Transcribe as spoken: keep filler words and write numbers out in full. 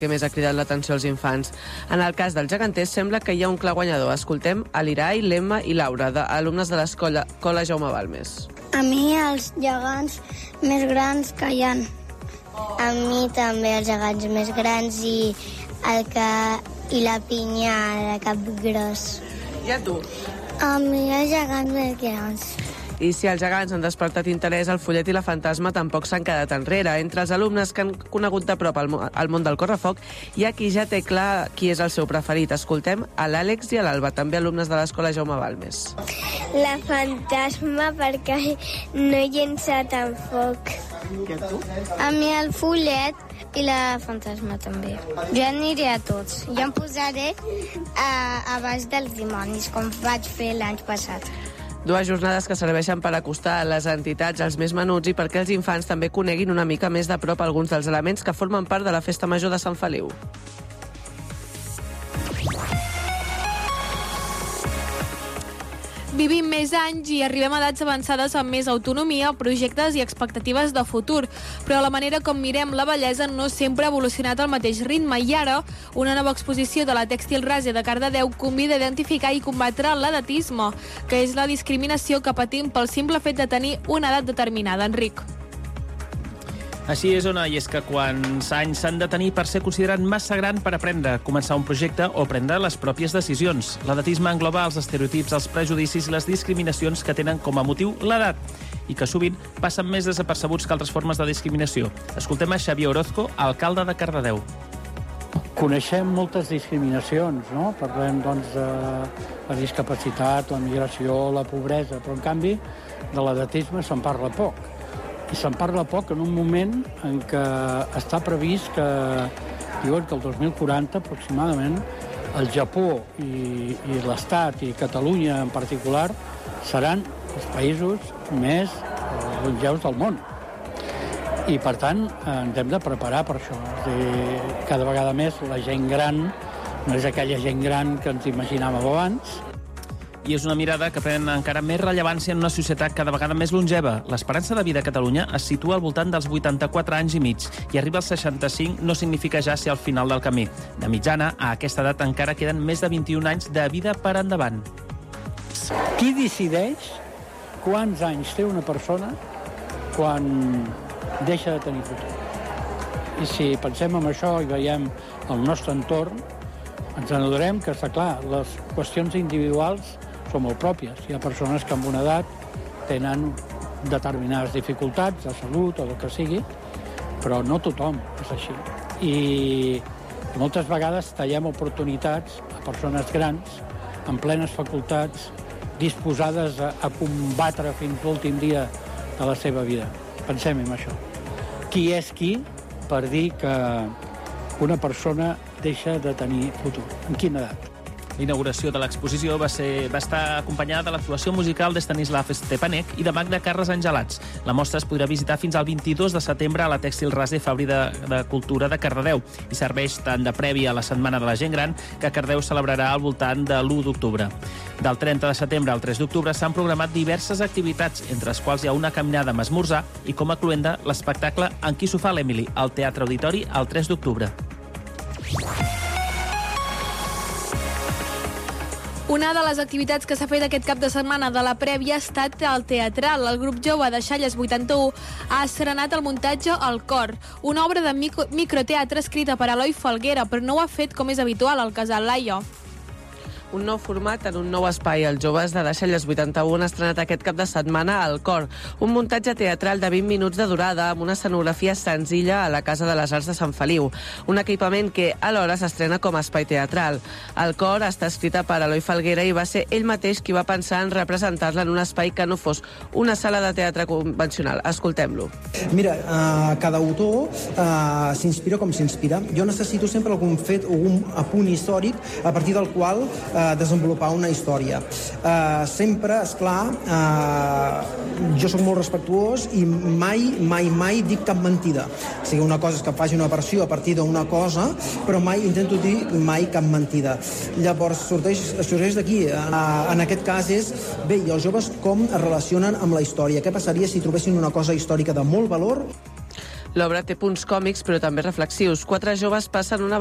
que més ha cridat l'atenció als infants. En el cas dels geganters sembla que hi ha un clar guanyador. Escoltem a l'Irai, l'Emma i Laura, de, alumnes de l'escola Jaume Balmes. A mi els gegants més grans que hi ha. A mi també els gegants més grans i, el que, i la pinya de cap gros. I a tu? A mi els gegants més grans. I si els gegants han despertat interès, el Follet i la Fantasma tampoc s'han quedat enrere. Entre els alumnes que han conegut de prop el, el món del correfoc, hi ha qui ja té clar qui és el seu preferit. Escoltem a l'Àlex i a l'Alba, també alumnes de l'escola Jaume Balmes. La Fantasma, perquè no llença tant foc. I a tu? A mi el Follet i la Fantasma també. Jo aniré a tots. Jo em posaré a, a baix dels dimonis, com vaig fer l'any passat. Dues jornades que serveixen per acostar a les entitats als més menuts i perquè els infants també coneguin una mica més de prop alguns dels elements que formen part de la Festa Major de Sant Feliu. Vivim més anys i arribem a edats avançades amb més autonomia, projectes i expectatives de futur. Però la manera com mirem la bellesa no sempre ha evolucionat al mateix ritme i ara una nova exposició de la Tèxtil Rase de Cardedeu convida a identificar i combatre l'edatisme, que és la discriminació que patim pel simple fet de tenir una edat determinada. Enric. Així és, Ona, i és que quants anys s'han de tenir per ser considerat massa gran per aprendre, començar un projecte o prendre les pròpies decisions. L'edatisme engloba els estereotips, els prejudicis i les discriminacions que tenen com a motiu l'edat i que sovint passen més desapercebuts que altres formes de discriminació. Escoltem a Xavier Orozco, alcalde de Cardedeu. Coneixem moltes discriminacions, no? Parlem, doncs, de la discapacitat, la migració, la pobresa, però, en canvi, de l'edatisme se'n parla poc. I se'n parla poc en un moment en què està previst que, diuen que el dos mil quaranta, aproximadament, el Japó i, i l'Estat, i Catalunya en particular, seran els països més longeus del món. I, per tant, ens hem de preparar per això. És a dir, cada vegada més la gent gran no és aquella gent gran que ens imaginàvem abans. I és una mirada que pren encara més rellevància en una societat cada vegada més longeva. L'esperança de vida a Catalunya es situa al voltant dels vuitanta-quatre anys i mig i arribar als seixanta-cinc no significa ja ser al final del camí. De mitjana, a aquesta edat encara queden més de vint-i-un anys de vida per endavant. Qui decideix quants anys té una persona quan deixa de tenir futur? I si pensem en això i veiem el nostre entorn, ens adonarem que, està clar, les qüestions individuals són molt pròpies. Hi ha persones que amb una edat tenen determinades dificultats de salut o del que sigui, però no tothom és així. I moltes vegades tallem oportunitats a persones grans amb plenes facultats, disposades a, a combatre fins l'últim dia de la seva vida. Pensem en això. Qui és qui per dir que una persona deixa de tenir futur? En quina edat? L'inauguració de l'exposició va, ser, va estar acompanyada de l'actuació musical d'Estanislav Stepanek i de Magda Carles Angelats. La mostra es podrà visitar fins al vint-i-dos de setembre a la Tèxtil Rase Fabri de, de Cultura de Cardedeu i serveix tant de prèvia a la Setmana de la Gent Gran que Cardedeu celebrarà al voltant de l'u d'octubre. Del trenta de setembre al tres d'octubre s'han programat diverses activitats, entre les quals hi ha una caminada amb esmorzar i, com a cluenda, l'espectacle En qui s'ho fa l'Emily, al Teatre Auditori el tres d'octubre. Una de les activitats que s'ha fet aquest cap de setmana de la prèvia ha estat el teatral. El grup jove de Xalles vuitanta-u ha estrenat el muntatge El cor, una obra de micro microteatre escrita per Eloi Falguera, però no ho ha fet com és habitual al Casal Laia. Un nou format en un nou espai. Els joves de Deixalles vuitanta-u han estrenat aquest cap de setmana El cor, un muntatge teatral de vint minuts de durada amb una escenografia senzilla a la Casa de les Arts de Sant Feliu, un equipament que alhora s'estrena com a espai teatral. El cor està escrita per Eloi Falguera i va ser ell mateix qui va pensar en representar-la en un espai que no fos una sala de teatre convencional. Escoltem-lo. Mira, uh, cada autor uh, s'inspira com s'inspira. Jo necessito sempre algun fet o un apunt històric a partir del qual uh, desenvolupar una història. Uh, sempre, esclar, uh, jo sóc molt respectuós i mai, mai, mai dic cap mentida. O sigui, una cosa és que faci una versió a partir d'una cosa, però mai intento dir mai cap mentida. Llavors, sorgeix, sorgeix d'aquí. Uh, en aquest cas és, bé, i els joves com es relacionen amb la història? Què passaria si trobessin una cosa històrica de molt valor? L'obra té punts còmics, però també reflexius. Quatre joves passen una